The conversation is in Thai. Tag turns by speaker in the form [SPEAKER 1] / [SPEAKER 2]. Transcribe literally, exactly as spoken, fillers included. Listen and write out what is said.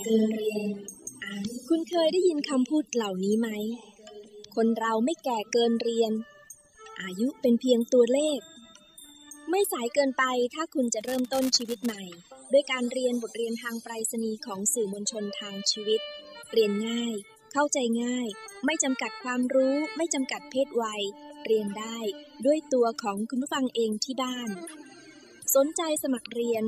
[SPEAKER 1] เกินเรียนอายุคุณเคยได้ยินคำพูดเหล่านี้ไหมคนเราไม่แก่เกินเรียนอายุเป็นเพียงตัวเลขไม่สายเกินไปถ้าคุณจะเริ่มต้นชีวิตใหม่ด้วยการเรียนบทเรียนทางไปรษณีย์ของสื่อมวลชนทางชีวิตเรียนง่ายเข้าใจง่ายไม่จำกัดความรู้ไม่จำกัดเพศวัยเรียนได้ด้วยตัวของคุณผู้ฟังเองที่บ้านสนใจสมัครเรียน